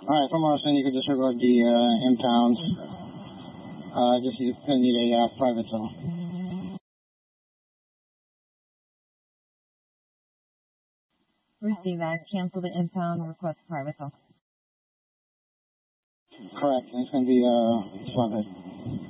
Alright, from our end, you can disregard the impounds. Just you're going to need a private zone. Receive that. Cancel the impound and request private zone. Correct. It's going to be Swamphead.